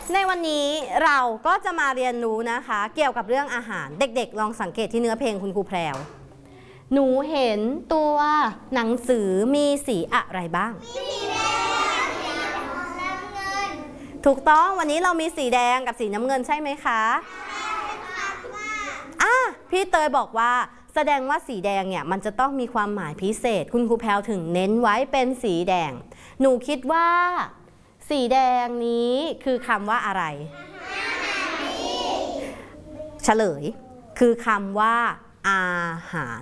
ในวันนี้เราก็จะมาเรียนรู้นะคะเกี่ยวกับเรื่องอาหารเด็กๆลองสังเกตที่เนื้อเพลงคุณครูแพรวหนูเห็นตัวหนังสือมีสีอะไรบ้างมีสีแดงสีน้ำเงินถูกต้องวันนี้เรามีสีแดงกับสีน้ำเงินใช่ไหมคะพี่เตยบอกว่าแสดงว่าสีแดงเนี่ยมันจะต้องมีความหมายพิเศษคุณครูแพรวถึงเน้นไว้เป็นสีแดงหนูคิดว่าสีแดงนี้คือคำว่าอะไรเฉลยคือคำว่าอาหาร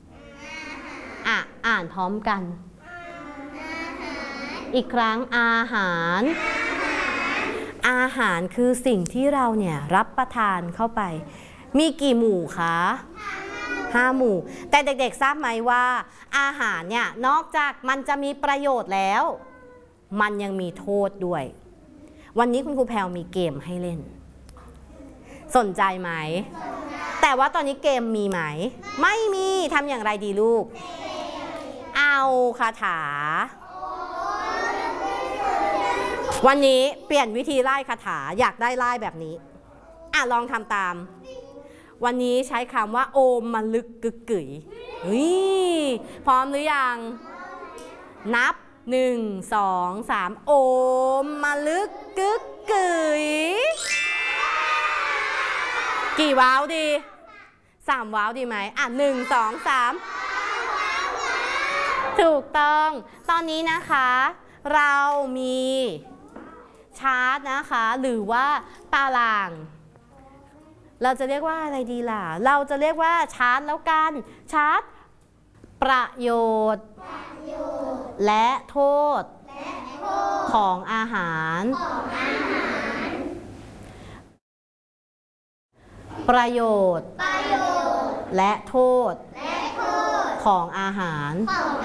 อ่านพร้อมกันอีกครั้งอาหารอาหารคือสิ่งที่เราเนี่ยรับประทานเข้าไปมีกี่หมู่คะ5 หมู่แต่เด็กๆทราบไหมว่าอาหารเนี่ยนอกจากมันจะมีประโยชน์แล้วมันยังมีโทษด้วยวันนี้คุณครูแพรวมีเกมให้เล่นสนใจไหมแต่ว่าตอนนี้เกมมีไหมไม่มีทำอย่างไรดีลูกเอาคาถาวันนี้เปลี่ยนวิธีไล่คาถาอยากได้ไล่แบบนี้ลองทำตามวันนี้ใช้คำว่าโอมมะลึกกึกกึ๋ยพร้อมหรือยังนับ1 2 3โอมมะลึกกึกกึ๋ยกี่ว้าวดี3ว้าวดีไหม1 2 3ถูกต้องตอนนี้นะคะเรามีชาร์ตนะคะหรือว่าตารางเราจะเรียกว่าอะไรดีล่ะเราจะเรียกว่าชาร์ตแล้วกันชาร์ตประโยชน์และโทษของอาหารประโยชน์และโทษของอาหาร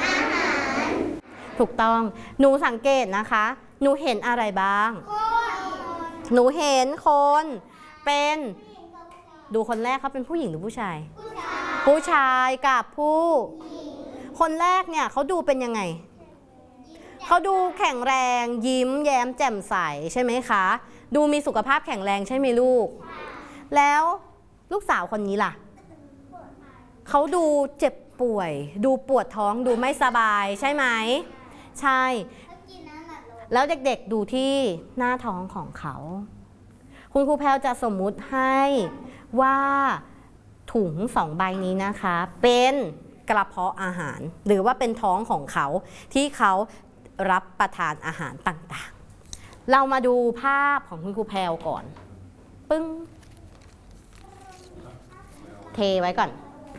ถูกต้องหนูสังเกตนะคะหนูเห็นอะไรบ้างหนูเห็นคนเป็นดูคนแรกเขาเป็นผู้หญิงหรือผู้ชายผู้ชายกับผู้คนแรกเนี่ยเขาดูเป็นยังไงเขาดูแข็งแรงยิ้มแย้มแจ่มใสใช่ไหมคะดูมีสุขภาพแข็งแรงใช่ไหมลูกแล้วลูกสาวคนนี้ล่ะเขาดูเจ็บป่วยดูปวดท้องดูไม่สบายใช่ไหมใช่แล้วเด็กๆดูที่หน้าท้องของเขาคุณครูแพรวจะสมมุติให้ว่าถุง2 ใบนี้นะคะเป็นกระเพาะอาหารหรือว่าเป็นท้องของเขาที่เขารับประทานอาหารต่างๆเรามาดูภาพของคุณครูแพรวก่อนปึ้งเทไว้ก่อน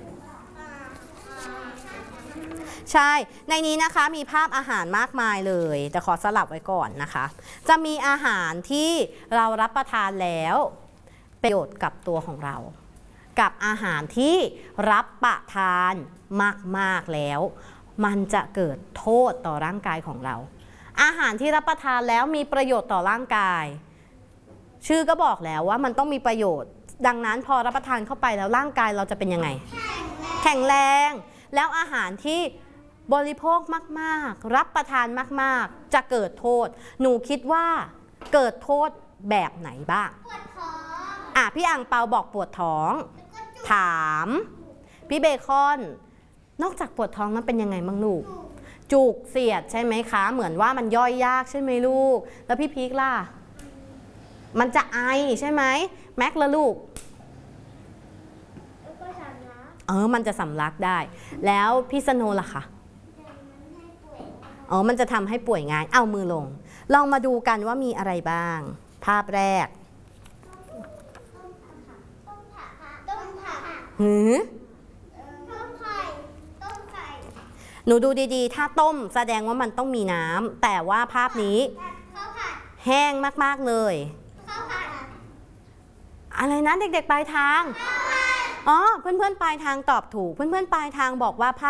ใช่ในนี้นะคะมีภาพอาหารมากมายเลยแต่ขอสลับไว้ก่อนนะคะจะมีอาหารที่เรารับประทานแล้วประโยชน์กับตัวของเรากับอาหารที่รับประทานมากๆแล้วมันจะเกิดโทษต่อร่างกายของเราอาหารที่รับประทานแล้วมีประโยชน์ต่อร่างกายชื่อก็บอกแล้วว่ามันต้องมีประโยชน์ดังนั้นพอรับประทานเข้าไปแล้วร่างกายเราจะเป็นยังไงแข็งแรงแล้วอาหารที่บริโภคมากๆรับประทานมากๆจะเกิดโทษหนูคิดว่าเกิดโทษแบบไหนบ้างปวดท้องพี่อังเปาบอกปวดท้องถามพี่เบคอนนอกจากปวดท้องแล้วเป็นยังไงบ้างลูกจุกเสียดใช่ไหมคะเหมือนว่ามันย่อยยากใช่ไหมลูกแล้วพี่พีคล่ะมันจะไอใช่ไหมแม็กละลูกมันจะสำลักได้แล้วพี่สโนล่ะคะมันจะทำให้ป่วยง่ายเอามือลงลองมาดูกันว่ามีอะไรบ้างภาพแรกหนูดูดีๆถ้าต้มแสดงว่ามันต้องมีน้ำแต่ว่าภาพนี้แห้งมากๆเลยอะไรนะเด็กๆปลายทางเพื่อนๆปลายทางตอบถูกเพื่อนๆปลายทางบอกว่า